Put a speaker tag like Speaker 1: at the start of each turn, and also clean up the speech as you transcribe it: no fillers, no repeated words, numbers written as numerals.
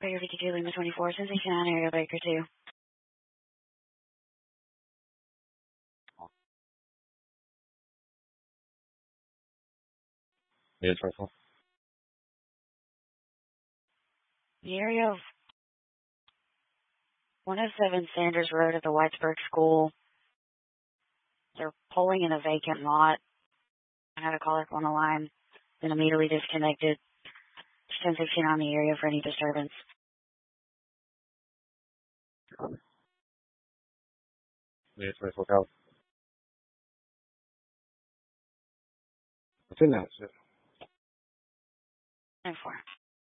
Speaker 1: Baker 52, Lima 24, Sensation on area, Baker 2.
Speaker 2: Yeah, 24.
Speaker 1: The area of 107 Sanders Road at the Whitesburg School. They're polling in a vacant lot. I had a caller on the line, then immediately disconnected. 1016 on the area for any disturbance.
Speaker 2: Yeah, 24 Cal. I think that's it.
Speaker 1: 24.